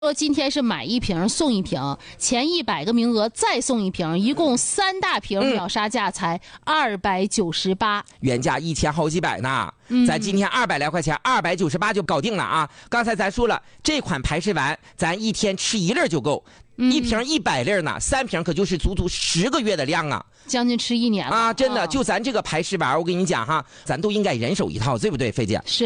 说今天是买1瓶送1瓶，前100个名额再送1瓶，一共3大瓶，秒杀价才298， 原价1000好几百呢。咱今天200来块钱，298就搞定了啊！刚才咱说了，这款排湿丸咱一天吃1粒就够。1瓶100粒呢，3瓶可就是足足10个月的量啊， 将近吃1年了啊！真的，就咱这个排湿丸，我跟你讲哈，咱都应该人手一套，对不对，菲姐？ 是。